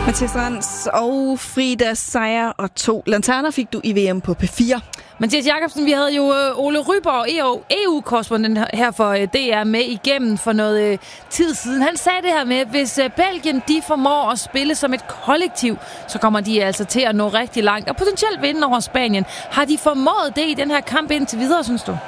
Mathias Rans og Frida Seier og 2 lanterner fik du i VM på P4. Mathias Jakobsen, vi havde jo Ole Ryborg, EU-korrespondent her for DR, med igennem for noget tid siden. Han sagde det her med, at hvis Belgien de formår at spille som et kollektiv, så kommer de altså til at nå rigtig langt og potentielt vinde over Spanien. Har de formået det i den her kamp indtil videre, synes du?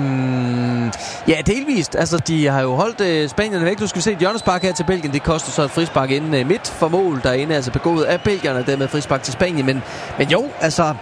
Ja, delvist. Altså, de har jo holdt Spanierne væk. Nu skal vi se et hjørnespark her til Belgien. Det koster så et frispark inden midt for mål derinde, altså begået af belgierne, dermed frispark til Spanien. Men jo, altså,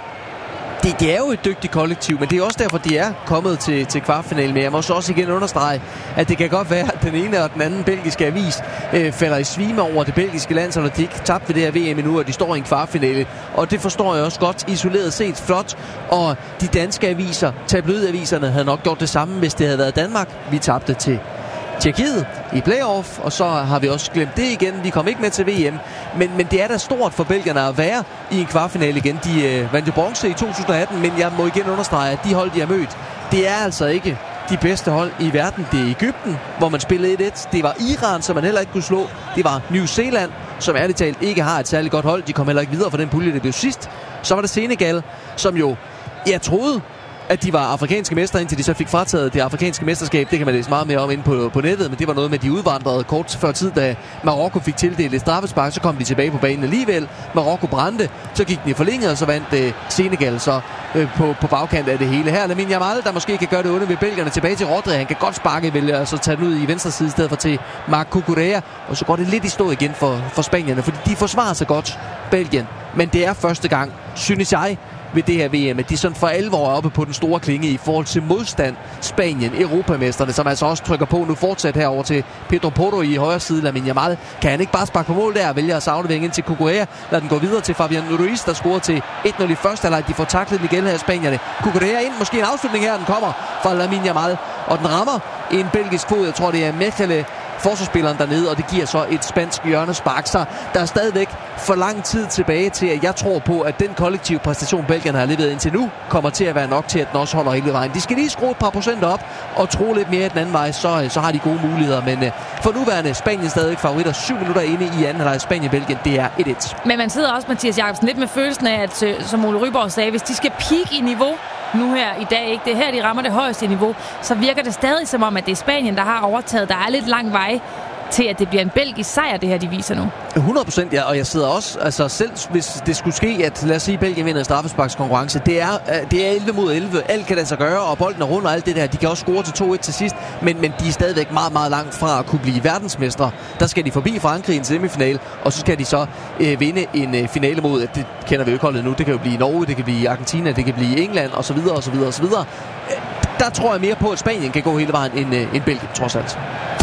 det er jo et dygtigt kollektiv, men det er også derfor, de er kommet til kvartfinalen. Men jeg må så også igen understrege, at det kan godt være, at den ene og den anden belgiske avis falder i svime over det belgiske landshold, og de ikke tabt ved det her VM endnu, og de står i en kvartfinale. Og det forstår jeg også godt isoleret set flot. Og de danske aviser, tabloidaviserne, havde nok gjort det samme, hvis det havde været Danmark. Vi tabte til Tjekkiet i playoff, og så har vi også glemt det igen. Vi kom ikke med til VM, men det er da stort for belgierne at være i en kvartfinale igen. De vandt jo bronze i 2018, men jeg må igen understrege, at de hold, de har mødt, det er altså ikke de bedste hold i verden. Det er Egypten, hvor man spillede 1-1. Det var Iran, som man heller ikke kunne slå. Det var New Zealand, som ærligt talt ikke har et særligt godt hold. De kom heller ikke videre for den pulje, det blev sidst. Så var det Senegal, som jo, jeg troede, at de var afrikanske mestre, indtil de så fik frataget det afrikanske mesterskab. Det kan man læse meget mere om inde på nettet, men det var noget med, de udvandrede kort før tid, da Marokko fik tildelt et straffespark. Så kom de tilbage på banen alligevel. Marokko brændte, så gik den i forlænget, og så vandt Senegal så på bagkant af det hele. Her er Lamine Yamal, der måske kan gøre det onde ved belgierne. Tilbage til Rodri, han kan godt sparke, vælge og så tage den ud i venstre side i stedet for til Marc Cucurella. Og så går det lidt i stå igen for spanierne, fordi de forsvarer sig godt, Belgien. Men det er første gang, synes jeg, ved det her VM, at de sådan for alvor er oppe på den store klinge i forhold til modstand. Spanien, europamesterne, som altså også trykker på nu fortsat herover til Pedro Porro i højre side. Lamine Yamal, kan han ikke bare sparke på mål der og vælge at aflevering ind til Cucurella. Lad den gå videre til Fabian Ruiz, der scorer til 1-0 i første halvleg. De får taklet igen her i Spanierne. Cucurella ind, måske en afslutning her, den kommer fra Lamine Yamal, og den rammer en belgisk fod. Jeg tror, det er Mechele, forsvarsspilleren dernede, og det giver så et spansk hjørnespark. Så der er stadigvæk for lang tid tilbage til, at jeg tror på, at den kollektive præstation, Belgierne har leveret indtil nu, kommer til at være nok til, at den også holder hele vejen. De skal lige skrue et par procent op og tro lidt mere i den anden vej, så har de gode muligheder. Men for nuværende, Spanien stadig favoritter. 7 minutter inde i anden halvleg. Spanien-Belgien, det er 1-1. Men man sidder også, Mathias Jakobsen, lidt med følelsen af, at som Ole Ryborg sagde, hvis de skal peak i niveau nu her i dag, ikke? Det her, de rammer det højeste niveau, så virker det stadig som om, at det er Spanien, der har overtaget. Der er lidt lang vej til, at det bliver en belgisk sejr, det her, de viser nu. 100%, ja, og jeg sidder også, altså selv hvis det skulle ske, at lad os sige, Belgien vinder en straffesparkskonkurrence, det er 11 mod 11, alt kan lade sig gøre, og bolden er rundt og alt det der, de kan også score til 2-1 til sidst, men de er stadigvæk meget, meget langt fra at kunne blive verdensmestre. Der skal de forbi Frankrig i en semifinal, og så skal de så vinde en finale mod, det kender vi jo ikke holdet nu, det kan jo blive Norge, det kan blive Argentina, det kan blive England, og så videre, og så videre, og så videre. Der tror jeg mere på, at Spanien kan gå hele vejen end Belgien, trods alt.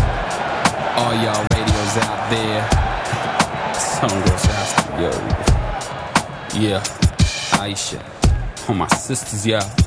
All y'all radios out there. Some goes out, yo. Yeah, Aisha. All my sisters, yeah.